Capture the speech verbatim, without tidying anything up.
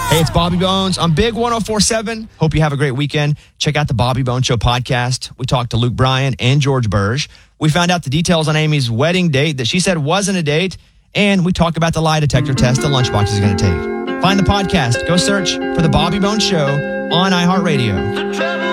Hey, it's Bobby Bones on Big one oh four point seven. Hope you have a great weekend. Check out the Bobby Bones Show podcast. We talked to Luke Bryan and George Burge. We found out the details on Amy's wedding date that she said wasn't a date. And we talk about the lie detector test that Lunchbox is going to take. Find the podcast. Go search for the Bobby Bones Show on iHeartRadio.